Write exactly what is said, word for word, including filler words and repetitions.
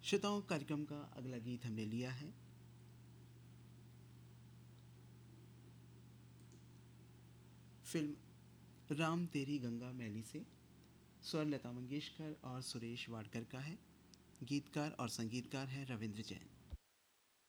श्रोताओं, कार्यक्रम का अगला गीत हमने लिया है फिल्म राम तेरी गंगा मैली से। स्वर लता मंगेशकर और सुरेश वाडकर का है। गीतकार और संगीतकार हैं रविंद्र जैन।